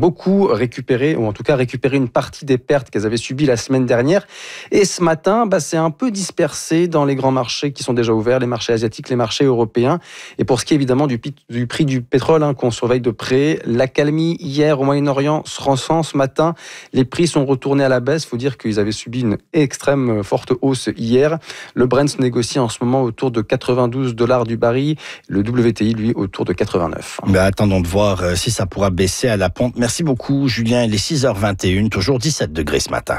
beaucoup récupéré, ou en tout cas récupéré une partie des pertes qu'elles avaient subies la semaine dernière. Et ce matin, c'est un peu dispersé dans les grands marchés qui sont déjà ouverts, les marchés asiatiques, les marchés européens. Et pour ce qui est évidemment du prix du pétrole qu'on surveille de près, l'accalmie hier au Moyen-Orient se ressent ce matin. Les prix sont retournés à la baisse. Il faut dire qu'ils avaient subi une extrême forte hausse hier. Le Brent se négocie en ce moment autour de $92 du baril. Le WTI, lui, autour de 89. Attendons de voir si ça pourra baisser à la pompe. Merci beaucoup, Julien. Il est 6h21, toujours 17 degrés ce matin.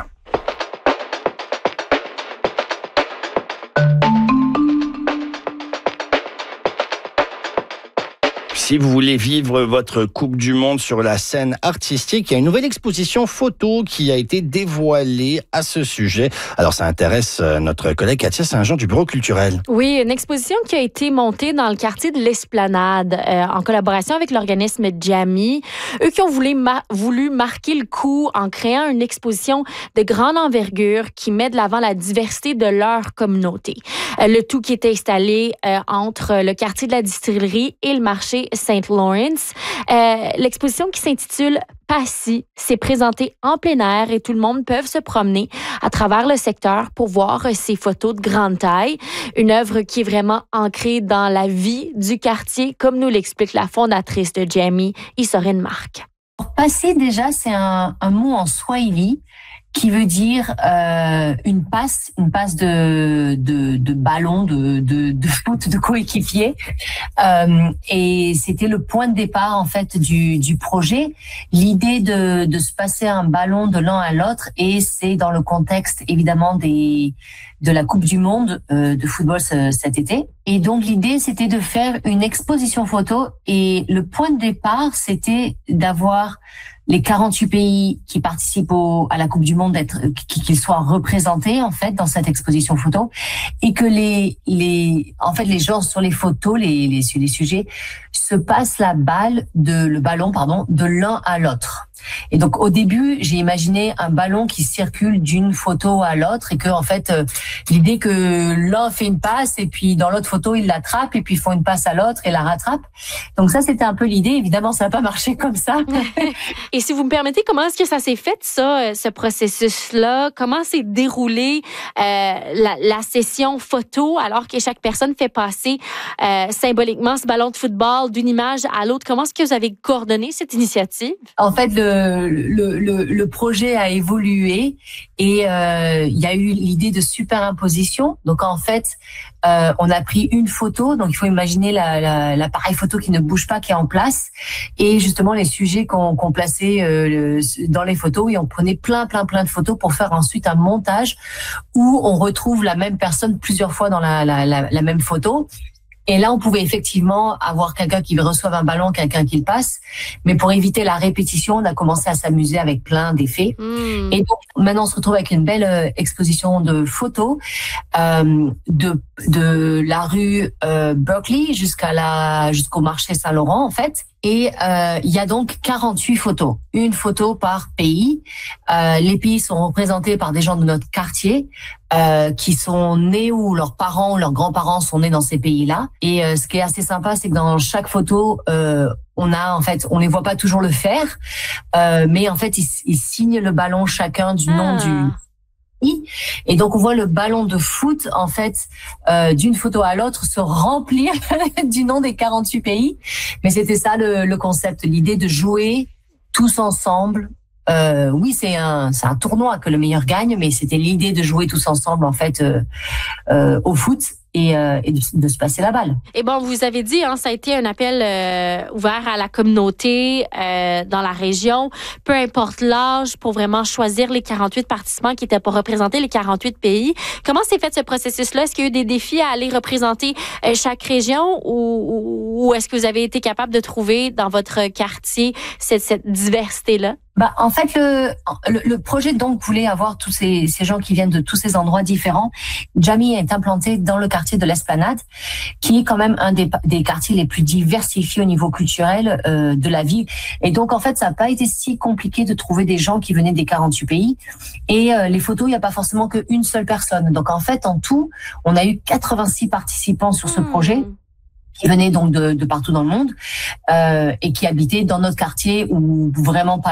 Si vous voulez vivre votre Coupe du Monde sur la scène artistique, il y a une nouvelle exposition photo qui a été dévoilée à ce sujet. Alors, ça intéresse notre collègue Katia Saint-Jean du Bureau culturel. Oui, une exposition qui a été montée dans le quartier de l'Esplanade en collaboration avec l'organisme Jamie. Eux qui ont voulu marquer le coup en créant une exposition de grande envergure qui met de l'avant la diversité de leur communauté. Le tout qui était installé entre le quartier de la Distillerie et le marché St. Lawrence. L'exposition qui s'intitule Passy s'est présentée en plein air et tout le monde peut se promener à travers le secteur pour voir ces photos de grande taille. Une œuvre qui est vraiment ancrée dans la vie du quartier, comme nous l'explique la fondatrice de Jamie, Isorine Marc. Passy, déjà, c'est un mot en swahili qui veut dire une passe de ballon, de foot, de coéquipier. Et c'était le point de départ en fait du projet. L'idée de se passer un ballon de l'un à l'autre, et c'est dans le contexte évidemment de la Coupe du Monde de football cet été. Et donc l'idée c'était de faire une exposition photo, et le point de départ c'était d'avoir les 48 pays qui participent à la Coupe du Monde, qu'ils soient représentés en fait dans cette exposition photo, et que les gens sur les photos, les sujets se passent le ballon de l'un à l'autre. Et donc au début, j'ai imaginé un ballon qui circule d'une photo à l'autre, et que en fait l'idée que l'un fait une passe et puis dans l'autre photo il l'attrape et puis ils font une passe à l'autre et la rattrape. Donc ça c'était un peu l'idée. Évidemment ça n'a pas marché comme ça. Et si vous me permettez, comment est-ce que ça s'est fait ce processus-là? Comment s'est déroulé la session photo alors que chaque personne fait passer symboliquement ce ballon de football d'une image à l'autre? Comment est-ce que vous avez coordonné cette initiative? En fait, le projet a évolué, et il y a eu l'idée de superimposition. Donc en fait, on a pris une photo. Donc il faut imaginer l'appareil photo qui ne bouge pas, qui est en place, et justement les sujets qu'on plaçait dans les photos, et on prenait plein de photos pour faire ensuite un montage où on retrouve la même personne plusieurs fois dans la même photo. Et là, on pouvait effectivement avoir quelqu'un qui reçoive un ballon, quelqu'un qui le passe. Mais pour éviter la répétition, on a commencé à s'amuser avec plein d'effets. Et donc, maintenant, on se retrouve avec une belle exposition de photos de la rue Berkeley jusqu'au marché Saint-Laurent, en fait. Et il y a donc 48 photos, une photo par pays. Les pays sont représentés par des gens de notre quartier qui sont nés, ou leurs parents ou leurs grands-parents sont nés dans ces pays-là. Et ce qui est assez sympa, c'est que dans chaque photo, on les voit pas toujours le faire, mais en fait, ils signent le ballon chacun du nom du. Et donc on voit le ballon de foot en fait d'une photo à l'autre se remplir du nom des 48 pays. Mais c'était ça le concept, l'idée de jouer tous ensemble. Oui, c'est un tournoi que le meilleur gagne, mais c'était l'idée de jouer tous ensemble en fait au foot. Et de se passer la balle. Et bon, vous avez dit, ça a été un appel ouvert à la communauté dans la région, peu importe l'âge, pour vraiment choisir les 48 participants qui étaient pour représenter les 48 pays. Comment s'est fait ce processus-là? Est-ce qu'il y a eu des défis à aller représenter chaque région, ou est-ce que vous avez été capable de trouver dans votre quartier cette diversité-là? En fait, le projet donc voulait avoir tous ces gens qui viennent de tous ces endroits différents. Jamie est implanté dans le quartier de l'Esplanade, qui est quand même un des quartiers les plus diversifiés au niveau culturel de la ville. Et donc, en fait, ça n'a pas été si compliqué de trouver des gens qui venaient des 48 pays. Et les photos, il n'y a pas forcément qu'une seule personne. Donc, en fait, en tout, on a eu 86 participants sur ce projet, qui venaient donc de partout dans le monde, et qui habitaient dans notre quartier, ou vraiment pas